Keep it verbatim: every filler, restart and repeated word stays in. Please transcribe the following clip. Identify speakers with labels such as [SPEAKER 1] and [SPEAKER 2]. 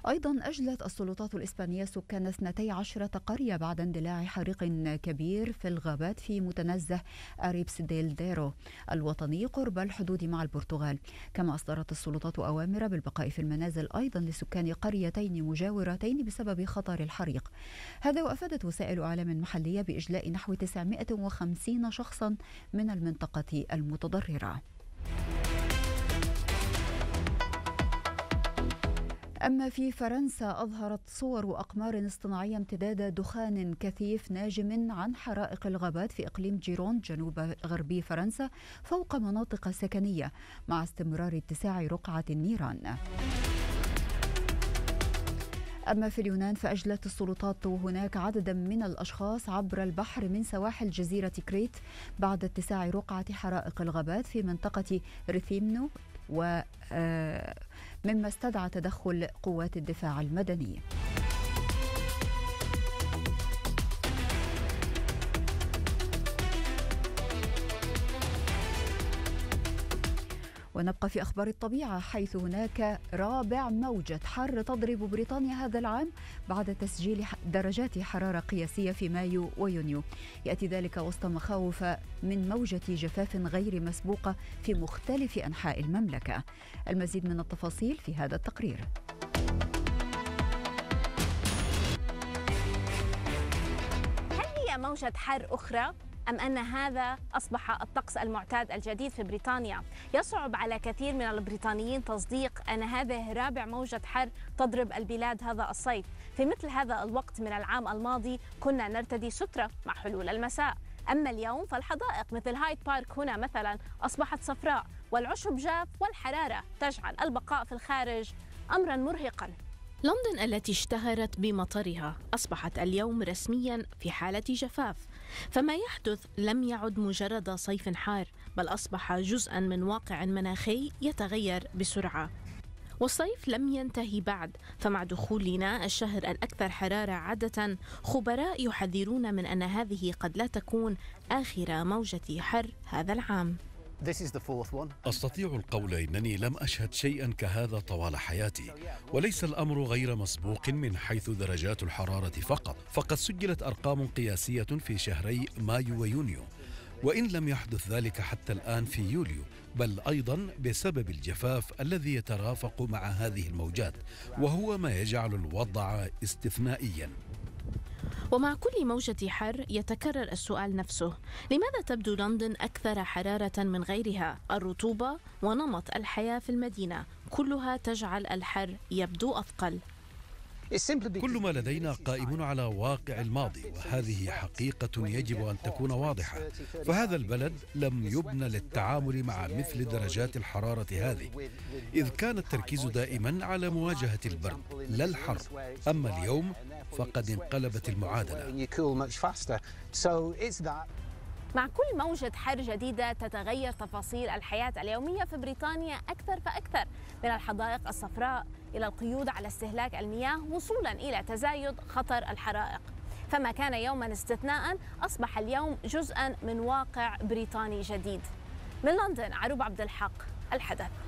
[SPEAKER 1] أيضا أجلت السلطات الإسبانية سكان اثنتي عشرة قرية بعد اندلاع حريق كبير في الغابات في متنزه أريبس ديل ديرو الوطني قرب الحدود مع البرتغال. كما أصدرت السلطات أوامر بالبقاء في المنازل أيضا لسكان قريتين مجاورتين بسبب خطر الحريق. هذا وأفادت وسائل إعلام محلية بإجلاء نحو تسعمائة وخمسين شخصا من المنطقة المتضررة. أما في فرنسا، أظهرت صور أقمار اصطناعية امتداد دخان كثيف ناجم عن حرائق الغابات في إقليم جيرون جنوب غربي فرنسا فوق مناطق سكنية، مع استمرار اتساع رقعة النيران. أما في اليونان، فأجلت السلطات هناك عددا من الأشخاص عبر البحر من سواحل جزيرة كريت بعد اتساع رقعة حرائق الغابات في منطقة ريثيمنو، و مما استدعى تدخل قوات الدفاع المدني. ونبقى في أخبار الطبيعة، حيث هناك رابع موجة حر تضرب بريطانيا هذا العام بعد تسجيل درجات حرارة قياسية في مايو ويونيو. يأتي ذلك وسط مخاوف من موجة جفاف غير مسبوقة في مختلف أنحاء المملكة. المزيد من التفاصيل في هذا التقرير.
[SPEAKER 2] هل هي موجة حر أخرى أم أن هذا أصبح الطقس المعتاد الجديد في بريطانيا؟ يصعب على كثير من البريطانيين تصديق أن هذه رابع موجة حر تضرب البلاد هذا الصيف. في مثل هذا الوقت من العام الماضي كنا نرتدي سترة مع حلول المساء، أما اليوم فالحدائق مثل هايد بارك هنا مثلا أصبحت صفراء والعشب جاف والحرارة تجعل البقاء في الخارج أمرا مرهقا.
[SPEAKER 3] لندن التي اشتهرت بمطرها أصبحت اليوم رسميا في حالة جفاف، فما يحدث لم يعد مجرد صيف حار، بل أصبح جزءا من واقع مناخي يتغير بسرعة. والصيف لم ينتهي بعد، فمع دخولنا الشهر الأكثر حرارة عادة خبراء يحذرون من أن هذه قد لا تكون آخر موجة حر هذا العام.
[SPEAKER 4] أستطيع القول إنني لم أشهد شيئا كهذا طوال حياتي، وليس الأمر غير مسبوق من حيث درجات الحرارة فقط، فقد سجلت أرقام قياسية في شهري مايو ويونيو، وإن لم يحدث ذلك حتى الآن في يوليو، بل أيضا بسبب الجفاف الذي يترافق مع هذه الموجات، وهو ما يجعل الوضع استثنائيا.
[SPEAKER 3] ومع كل موجة حر يتكرر السؤال نفسه: لماذا تبدو لندن أكثر حرارة من غيرها؟ الرطوبة ونمط الحياة في المدينة كلها تجعل الحر يبدو أثقل.
[SPEAKER 4] كل ما لدينا قائم على واقع الماضي، وهذه حقيقة يجب أن تكون واضحة، فهذا البلد لم يبنى للتعامل مع مثل درجات الحرارة هذه، إذ كان التركيز دائما على مواجهة البرد لا الحر. أما اليوم فقد انقلبت المعادلة.
[SPEAKER 2] مع كل موجة حر جديدة تتغير تفاصيل الحياة اليومية في بريطانيا أكثر فأكثر، من الحدائق الصفراء إلى القيود على استهلاك المياه وصولا إلى تزايد خطر الحرائق. فما كان يوما استثناء أصبح اليوم جزءا من واقع بريطاني جديد. من لندن، عروب عبد الحق، الحدث.